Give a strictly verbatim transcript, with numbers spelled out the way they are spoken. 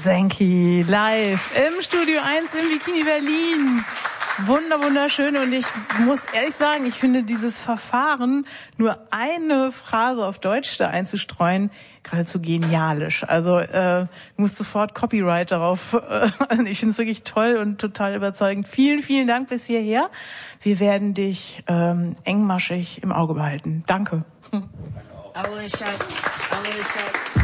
Senki live im Studio eins im Bikini Berlin. Wunder, wunderschön. Und ich muss ehrlich sagen, ich finde dieses Verfahren, nur eine Phrase auf Deutsch da einzustreuen, geradezu genialisch. Also äh, du musst sofort Copyright darauf. Äh, ich finde es wirklich toll und total überzeugend. Vielen, vielen Dank bis hierher. Wir werden dich ähm, engmaschig im Auge behalten. Danke. I will shout. I will shout.